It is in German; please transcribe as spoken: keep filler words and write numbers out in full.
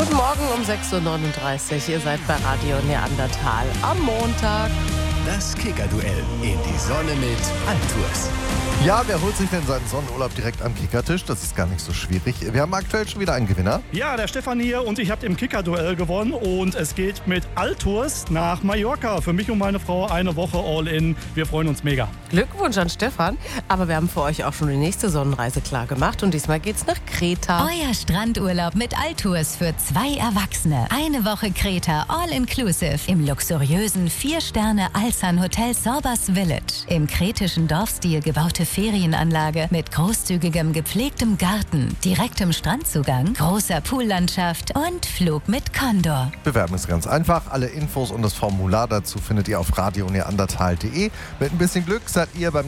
Guten Morgen um sechs Uhr neununddreißig. Ihr seid bei Radio Neandertal am Montag. Das Kicker-Duell in die Sonne mit Altours. Ja, wer holt sich denn seinen Sonnenurlaub direkt am Kickertisch? Das ist gar nicht so schwierig. Wir haben aktuell schon wieder einen Gewinner. Ja, der Stefan hier und ich habe im Kicker-Duell gewonnen und es geht mit Altours nach Mallorca. Für mich und meine Frau eine Woche All-In. Wir freuen uns mega. Glückwunsch an Stefan. Aber wir haben für euch auch schon die nächste Sonnenreise klar gemacht und diesmal geht's nach Kreta. Euer Strandurlaub mit Altours für zwei Erwachsene. Eine Woche Kreta All-Inclusive im luxuriösen vier Sterne Alsan Hotel Sorbas Village. Im kretischen Dorfstil gebaute Ferienanlage mit großzügigem gepflegtem Garten, direktem Strandzugang, großer Poollandschaft und Flug mit Condor. Bewerben ist ganz einfach. Alle Infos und das Formular dazu findet ihr auf radio neandertal punkt de. Mit ein bisschen Glück seid ihr beim